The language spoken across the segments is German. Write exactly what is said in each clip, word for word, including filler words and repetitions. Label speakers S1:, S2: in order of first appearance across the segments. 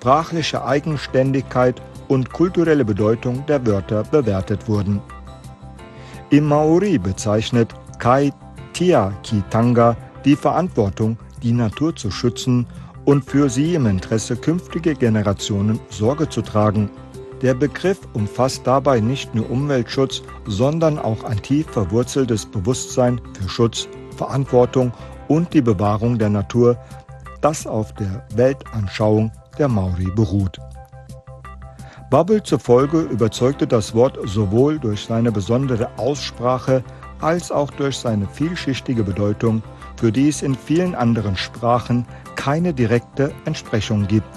S1: sprachliche Eigenständigkeit und kulturelle Bedeutung der Wörter bewertet wurden. Im Maori bezeichnet Kai Tia Ki Tanga die Verantwortung, die Natur zu schützen und für sie im Interesse künftiger Generationen Sorge zu tragen. Der Begriff umfasst dabei nicht nur Umweltschutz, sondern auch ein tief verwurzeltes Bewusstsein für Schutz, Verantwortung und die Bewahrung der Natur, das auf der Weltanschauung der Maori beruht. Babbel zufolge überzeugte das Wort sowohl durch seine besondere Aussprache als auch durch seine vielschichtige Bedeutung, für die es in vielen anderen Sprachen keine direkte Entsprechung gibt.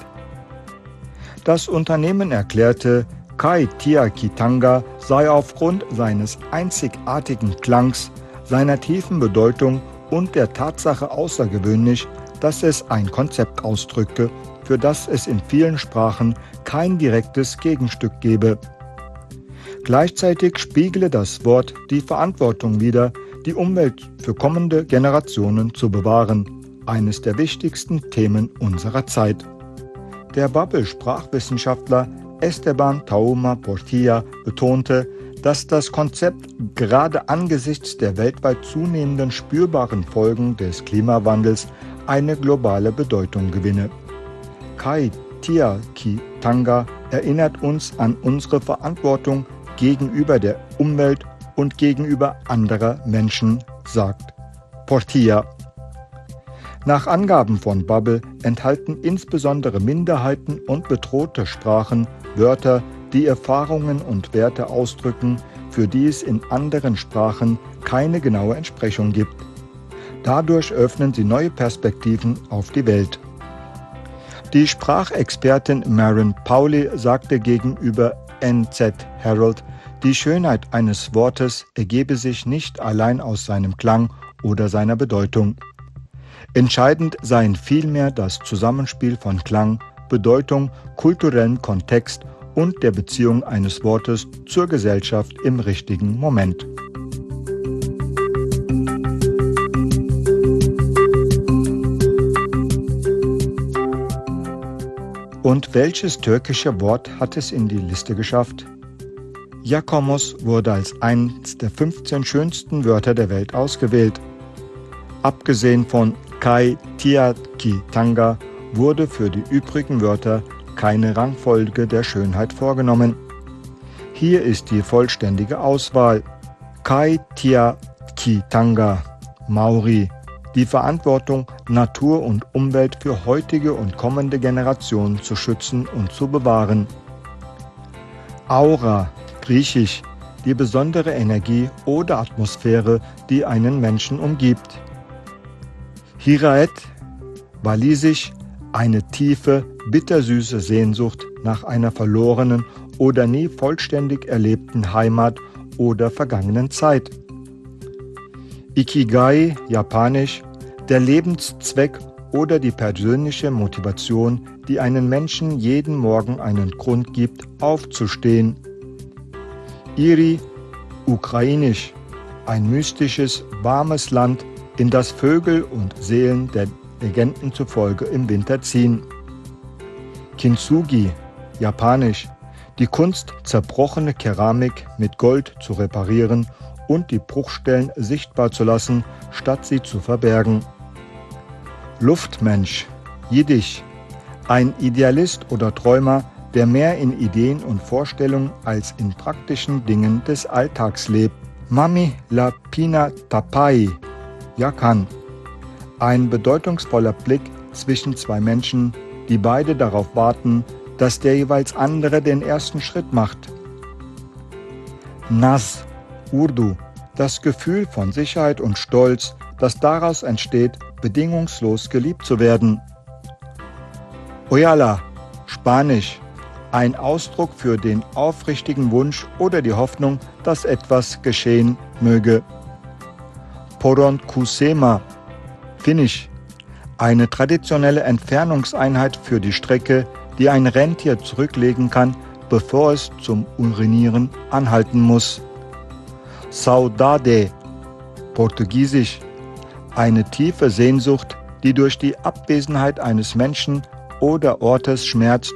S1: Das Unternehmen erklärte, Kai Tia Ki Tanga sei aufgrund seines einzigartigen Klangs, seiner tiefen Bedeutung und der Tatsache außergewöhnlich, dass es ein Konzept ausdrückte, für das es in vielen Sprachen kein direktes Gegenstück gebe. Gleichzeitig spiegele das Wort die Verantwortung wider, die Umwelt für kommende Generationen zu bewahren, eines der wichtigsten Themen unserer Zeit. Der Babbel-Sprachwissenschaftler Esteban Tauma Portilla betonte, dass das Konzept gerade angesichts der weltweit zunehmenden spürbaren Folgen des Klimawandels eine globale Bedeutung gewinne. Kai Tia Ki Tanga erinnert uns an unsere Verantwortung gegenüber der Umwelt und gegenüber anderer Menschen, sagt Portilla. Nach Angaben von Babbel enthalten insbesondere Minderheiten und bedrohte Sprachen Wörter, die Erfahrungen und Werte ausdrücken, für die es in anderen Sprachen keine genaue Entsprechung gibt. Dadurch öffnen sie neue Perspektiven auf die Welt. Die Sprachexpertin Maren Pauli sagte gegenüber N Z Herald, die Schönheit eines Wortes ergebe sich nicht allein aus seinem Klang oder seiner Bedeutung. Entscheidend seien vielmehr das Zusammenspiel von Klang, Bedeutung, kulturellem Kontext und der Beziehung eines Wortes zur Gesellschaft im richtigen Moment. Und welches türkische Wort hat es in die Liste geschafft? Jacomos wurde als eines der fünfzehn schönsten Wörter der Welt ausgewählt. Abgesehen von Kai Tia Ki Tanga wurde für die übrigen Wörter keine Rangfolge der Schönheit vorgenommen. Hier ist die vollständige Auswahl. Kai Tia Ki Tanga, Maori, die Verantwortung, Natur und Umwelt für heutige und kommende Generationen zu schützen und zu bewahren. Aura, griechisch, die besondere Energie oder Atmosphäre, die einen Menschen umgibt. Hiraet, walisisch, eine tiefe, bittersüße Sehnsucht nach einer verlorenen oder nie vollständig erlebten Heimat oder vergangenen Zeit. Ikigai, japanisch, der Lebenszweck oder die persönliche Motivation, die einen Menschen jeden Morgen einen Grund gibt, aufzustehen. Iri, ukrainisch, ein mystisches, warmes Land, in das Vögel und Seelen der Legenden zufolge im Winter ziehen. Kintsugi, japanisch, die Kunst, zerbrochene Keramik mit Gold zu reparieren und die Bruchstellen sichtbar zu lassen, statt sie zu verbergen. Luftmensch, jiddisch, ein Idealist oder Träumer, der mehr in Ideen und Vorstellungen als in praktischen Dingen des Alltags lebt. Mami la Pina Tapai, Yakan, ein bedeutungsvoller Blick zwischen zwei Menschen, die beide darauf warten, dass der jeweils andere den ersten Schritt macht. Naz, Urdu, das Gefühl von Sicherheit und Stolz, das daraus entsteht, bedingungslos geliebt zu werden. Oyala, Spanisch, ein Ausdruck für den aufrichtigen Wunsch oder die Hoffnung, dass etwas geschehen möge. Poron Kusema, Finnisch, eine traditionelle Entfernungseinheit für die Strecke, die ein Rentier zurücklegen kann, bevor es zum Urinieren anhalten muss. Saudade, Portugiesisch, eine tiefe Sehnsucht, die durch die Abwesenheit eines Menschen oder Ortes schmerzt